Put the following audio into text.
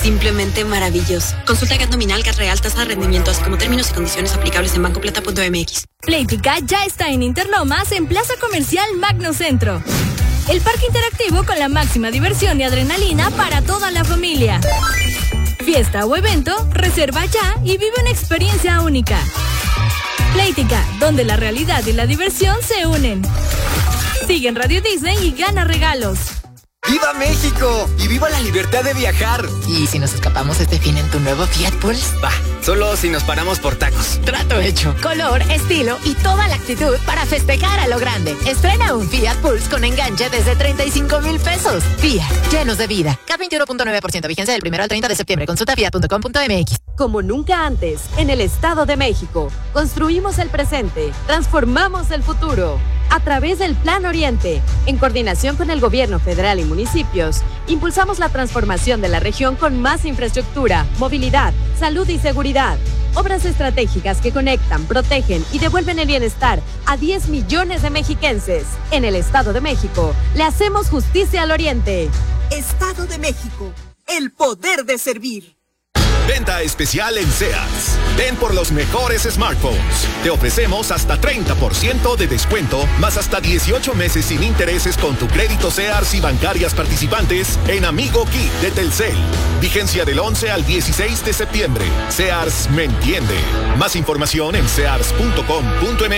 simplemente maravilloso. Consulta GAT nominal, GAT real, tasa de rendimiento, así como términos y condiciones aplicables en bancoplata.mx. Playtica ya está en Interlomas, en Plaza Comercial Magno Centro. El parque interactivo con la máxima diversión y adrenalina para toda la familia. Fiesta o evento, reserva ya y vive una experiencia única. Playtica, donde la realidad y la diversión se unen. Sigue en Radio Disney y gana regalos. ¡Viva México! ¡Y viva la libertad de viajar! ¿Y si nos escapamos este fin en tu nuevo Fiat Pulse? Bah, solo si nos paramos por tacos. Trato hecho. Color, estilo y toda la actitud para festejar a lo grande. Estrena un Fiat Pulse con enganche desde 35,000 pesos. Fiat, llenos de vida. K 21.9%, vigencia del 1 al 30 de septiembre. Consulta fiat.com.mx. Como nunca antes, en el Estado de México, construimos el presente, transformamos el futuro. A través del Plan Oriente, en coordinación con el Gobierno federal y municipios, impulsamos la transformación de la región con más infraestructura, movilidad, salud y seguridad. Obras estratégicas que conectan, protegen y devuelven el bienestar a 10 millones de mexiquenses. En el Estado de México, le hacemos justicia al Oriente. Estado de México, el poder de servir. Venta especial en Sears. Ven por los mejores smartphones. Te ofrecemos hasta 30% de descuento, más hasta 18 meses sin intereses con tu crédito Sears y bancarias participantes en Amigo Kit de Telcel. Vigencia del 11 al 16 de septiembre. Sears me entiende. Más información en sears.com.mx.